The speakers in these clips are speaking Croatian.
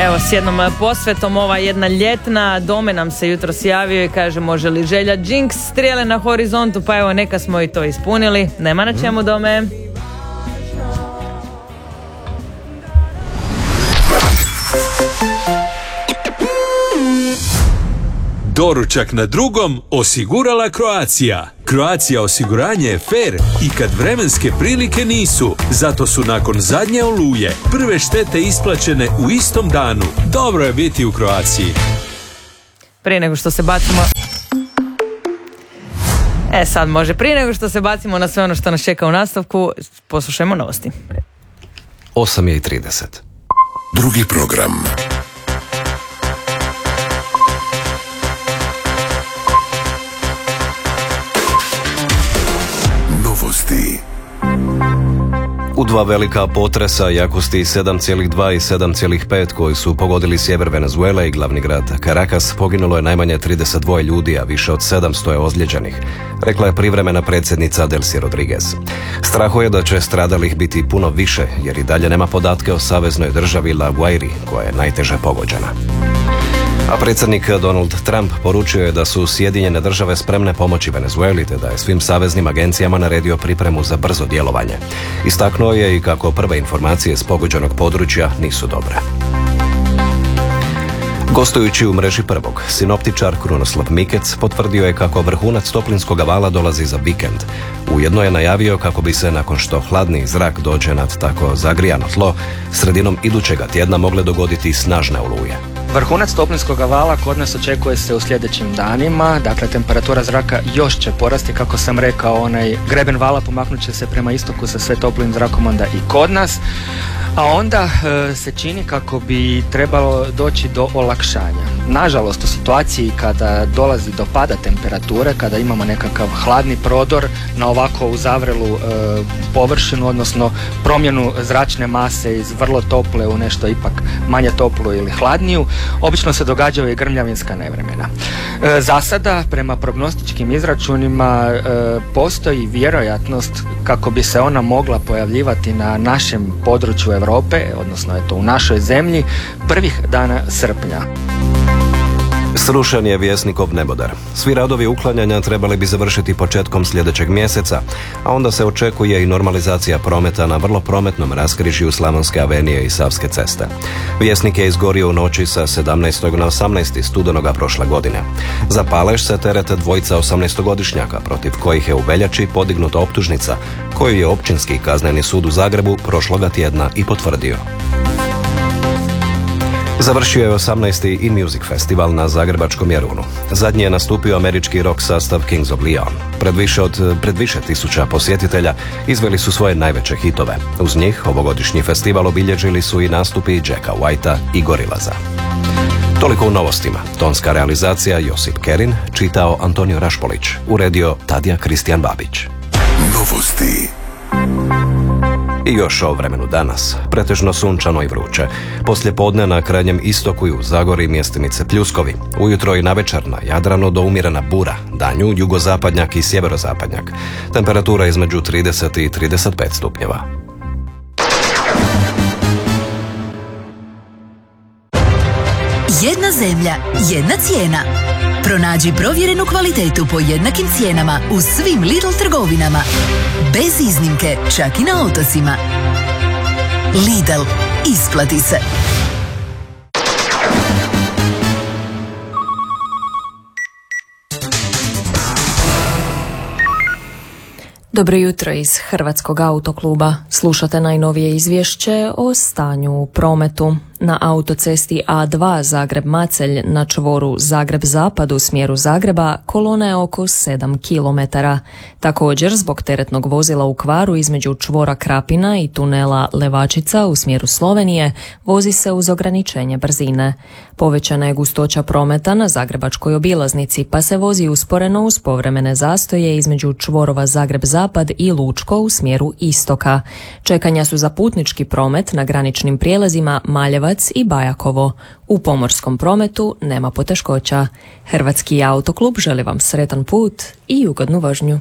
Evo, s jednom posvetom, ova jedna ljetna. Dome nam se jutros javio i kaže, može li želja Jinx strijele na horizontu, pa evo, neka smo i to ispunili. Nema na čemu, Dome. Doručak na drugom osigurala Croatia. Croatia osiguranje je fair i kad vremenske prilike nisu. Zato su nakon zadnje oluje prve štete isplaćene u istom danu. Dobro je biti u Croaciji. Prije nego što se bacimo... sad može. Prije nego što se bacimo na sve ono što nas čeka u nastavku, poslušajmo novosti. 8:30. Drugi program. Novosti. U dva velika potresa jakosti 7,2 i 7,5 koji su pogodili sjever Venezuele i glavni grad Caracas poginulo je najmanje 32 ljudi, a više od 700 je ozlijeđenih, rekla je privremena predsjednica Delcy Rodriguez. Strahuje da će stradalih biti puno više jer i dalje nema podatke o saveznoj državi La Guairi koja je najteže pogođena. A predsjednik Donald Trump poručio je da su Sjedinjene države spremne pomoći Venezueli te da je svim saveznim agencijama naredio pripremu za brzo djelovanje. Istaknuo je i kako prve informacije s pogođenog područja nisu dobre. Gostujući u mreži prvog, sinoptičar Krunoslav Mikec potvrdio je kako vrhunac toplinskog vala dolazi za vikend. Ujedno je najavio kako bi se, nakon što hladni zrak dođe nad tako zagrijano tlo, sredinom idućega tjedna mogle dogoditi snažne oluje. Vrhunac toplinskog vala kod nas očekuje se u sljedećim danima, dakle temperatura zraka još će porasti, kako sam rekao, onaj greben vala pomaknut će se prema istoku sa sve toplim zrakom onda i kod nas, a onda se čini kako bi trebalo doći do olakšanja. Nažalost, u situaciji kada dolazi do pada temperature, kada imamo nekakav hladni prodor na ovako uzavrelu površinu, odnosno promjenu zračne mase iz vrlo tople u nešto ipak manje toplu ili hladniju, obično se događaju i grmljavinska nevremena. Za sada, prema prognostičkim izračunima, postoji vjerojatnost kako bi se ona mogla pojavljivati na našem području Europe, odnosno u našoj zemlji, prvih dana srpnja. Srušen je Vjesnikov nebodar. Svi radovi uklanjanja trebali bi završiti početkom sljedećeg mjeseca, a onda se očekuje i normalizacija prometa na vrlo prometnom raskrižju Slavonske avenije i Savske ceste. Vjesnik je izgorio u noći sa 17. na 18. studenoga prošle godine. Za palež se terete dvojica 18-godišnjaka, protiv kojih je u veljači podignuta optužnica, koju je Općinski kazneni sud u Zagrebu prošloga tjedna i potvrdio. Završio je 18. in-music festival na zagrebačkom Jarunu. Zadnji je nastupio američki rock sastav Kings of Leon. Pred više tisuća posjetitelja izveli su svoje najveće hitove. Uz njih ovogodišnji festival obilježili su i nastupi Jacka Whitea i Gorillaza. Toliko u novostima. Tonska realizacija Josip Kerin, čitao Antonio Rašpolić, uredio Tadija Kristijan Babić. Novosti. I još o vremenu danas. Pretežno sunčano i vruće. Poslije podne na krajnjem istoku i u Zagori mjestimice pljuskovi. Ujutro i navečer na Jadranu do umjerena bura. Danju jugozapadnjak i sjeverozapadnjak. Temperatura između 30 i 35 stupnjeva. Jedna zemlja, jedna cijena. Pronađi provjerenu kvalitetu po jednakim cijenama u svim Lidl trgovinama. Bez iznimke, čak i na otocima. Lidl, isplati se. Dobro jutro iz Hrvatskog autokluba. Slušate najnovije izvješće o stanju u prometu. Na autocesti A2 Zagreb-Macelj na čvoru Zagreb-Zapad u smjeru Zagreba kolona je oko 7 km. Također, zbog teretnog vozila u kvaru između čvora Krapina i tunela Levačica u smjeru Slovenije vozi se uz ograničenje brzine. Povećana je gustoća prometa na zagrebačkoj obilaznici, pa se vozi usporeno uz povremene zastoje između čvorova Zagreb-Zapad i Lučko u smjeru istoka. Čekanja su za putnički promet na graničnim prijelazima Maljevac i Bajakovo. U pomorskom prometu nema poteškoća. Hrvatski autoklub želi vam sretan put i ugodnu vožnju.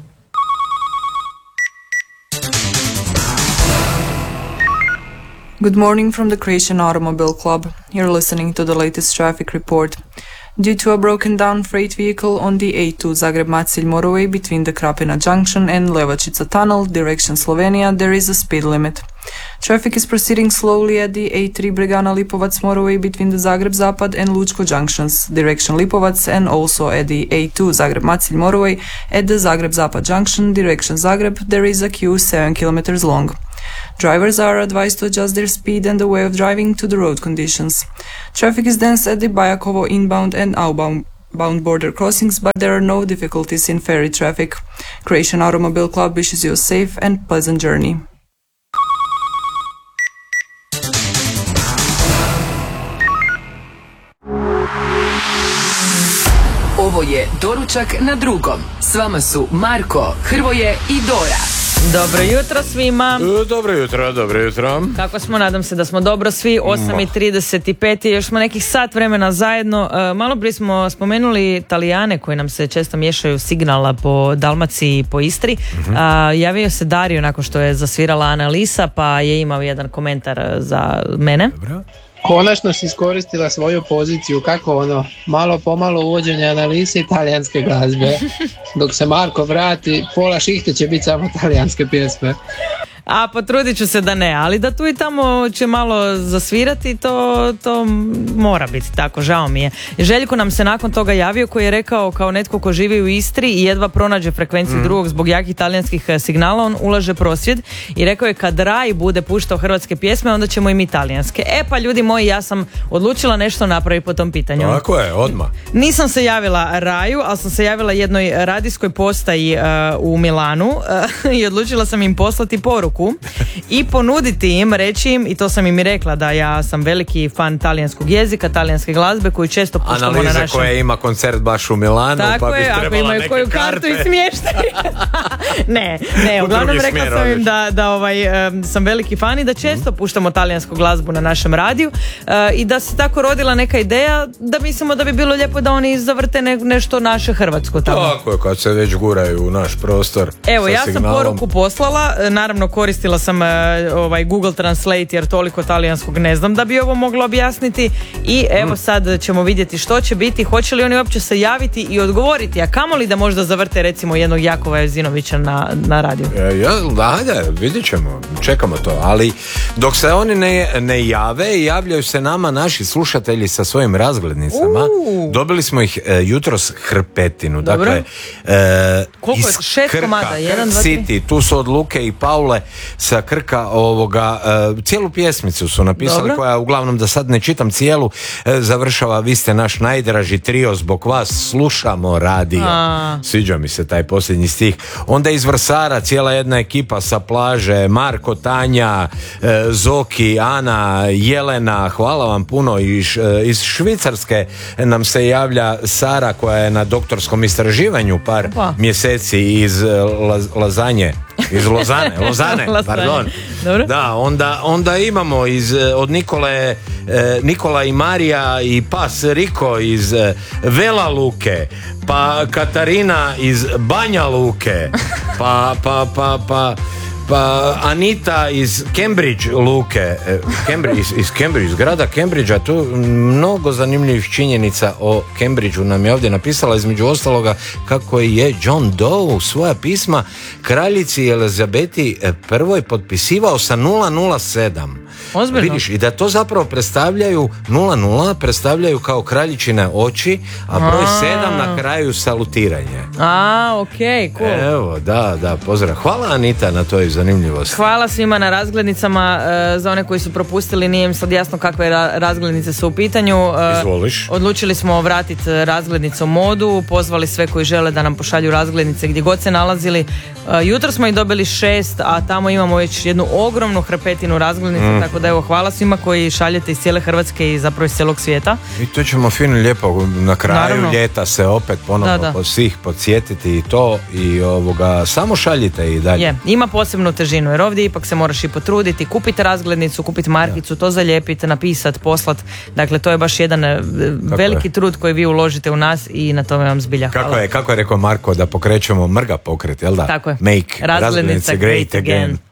Good morning from the Croatian Automobile Club. You're listening to the latest traffic report. Due to a broken down freight vehicle on the A2 Zagreb-Macelj motorway between the Krapina Junction and Levačica Tunnel, direction Slovenia, there is a speed limit. Traffic is proceeding slowly at the A3 Bregana-Lipovac motorway between the Zagreb-Zapad and Lučko junctions, direction Lipovac, and also at the A2 Zagreb-Macelj motorway at the Zagreb-Zapad junction, direction Zagreb, there is a queue 7 kilometers long. Drivers are advised to adjust their speed and the way of driving to the road conditions. Traffic is dense at the Bajakovo inbound and outbound border crossings, but there are no difficulties in ferry traffic. Croatian Automobile Club wishes you a safe and pleasant journey. Ovo je Doručak na drugom. S vama su Marko, Hrvoje i Dora. Dobro jutro svima. Dobro jutro. Kako smo, nadam se da smo dobro svi. 8:35, još smo nekih sat vremena zajedno. Malo prije smo spomenuli Talijane koji nam se često miješaju signala po Dalmaciji i po Istri. Javio se Dario nakon što je zasvirala Analisa, pa je imao jedan komentar za mene. Dobro. Konačno si iskoristila svoju poziciju, kako malo pomalo uvođenje Analise i talijanske glazbe. Dok se Marko vrati, pola šihte će biti samo talijanske pjesme. A potrudit ću se da ne, ali da tu i tamo će malo zasvirati, to mora biti tako, žao mi je. Željko nam se nakon toga javio, koji je rekao kao netko ko živi u Istri i jedva pronađe frekvenciju drugog zbog jakih talijanskih signala, on ulaže prosvjed i rekao je kad Raj bude puštao hrvatske pjesme, onda ćemo i mi talijanske. Pa ljudi moji, ja sam odlučila nešto napraviti po tom pitanju. Tako je, odmah. Nisam se javila Raju, ali sam se javila jednoj radijskoj postaji u Milanu i odlučila sam im poslati poruku i ponuditi im, reći im, i to sam im i rekla, da ja sam veliki fan talijanskog jezika, talijanske glazbe koju često puštamo na našem... Analiza koja ima koncert baš u Milanu, tako pa bi trebala ako imaju koju kartu i smještaj. ne, uglavnom rekla sam im da sam veliki fan i da često puštamo talijansku glazbu na našem radiju i da se tako rodila neka ideja da mislimo da bi bilo lijepo da oni zavrte nešto naše hrvatsko tamo. Tako je, kad se već guraju u naš prostor. Evo, ja signalom. sam poruku poslala, naravno koristila sam Google Translate jer toliko talijanskog ne znam da bi ovo moglo objasniti i evo sad ćemo vidjeti što će biti, hoće li oni uopće se javiti i odgovoriti, a kamoli da možda zavrte recimo jednog Jakova Jezinovića na radiju. Ajde, vidjet ćemo, čekamo to, ali dok se oni ne jave, javljaju se nama naši slušatelji sa svojim razglednicama. Dobili smo ih jutros hrpetinu. Dobro. Dakle, koliko je? 6 komada? 1, 2, 3? City, tu su od Luke i Paule sa Krka cijelu pjesmicu su napisali. Dobro. Koja uglavnom, da sad ne čitam cijelu, završava: vi ste naš najdraži trio, zbog vas slušamo radio. Sviđa mi se taj posljednji stih. Onda iz Vrsara cijela jedna ekipa sa plaže, Marko, Tanja, Zoki, Ana, Jelena, hvala vam puno. Iz Švicarske nam se javlja Sara koja je na doktorskom istraživanju par mjeseci iz Lazanje. Iz Lozane, pardon. Dobro. Da, onda imamo od Nikola i Marija i pas Riko iz Vela Luke, pa Katarina iz Banja Luke, pa Anita iz Cambridge Luke, iz grada Cambridgea. Tu mnogo zanimljivih činjenica o Cambridgeu nam je ovdje napisala, između ostaloga kako je John Doe svoja pisma kraljici Elizabeti I potpisivao sa 007. Ozbiljno? Vidiš, i da to zapravo predstavljaju kao kraljičine oči, a broj 7 na kraju salutiranje. Okej, cool. Evo, da, pozdrav. Hvala Anita na toj zanimljivosti. Hvala svima na razglednicama. Za one koji su propustili, nije im sad jasno kakve razglednice su u pitanju. Izvoliš. Odlučili smo vratiti razglednicu modu, pozvali sve koji žele da nam pošalju razglednice gdje god se nalazili. Jutro smo ih dobili 6, a tamo imamo već jednu ogromnu hrpetinu razglednica, tako da evo, hvala svima koji šaljete iz cijele Hrvatske i zapravo iz cijelog svijeta. I to ćemo fino lijepo na kraju ljeta se opet ponovno svih podsjetiti i to, i samo šaljite i dalje. Ima posebnu težinu jer ovdje ipak se moraš i potruditi, kupiti razglednicu, kupiti markicu, to zalijepiti, napisati, poslati. Dakle, to je baš jedan veliki trud koji vi uložite u nas i na tome vam zbilja hvala. Kako je rekao Marko, da pokrećemo mrga pokret, jel da? Tako je. Make razglednice great again.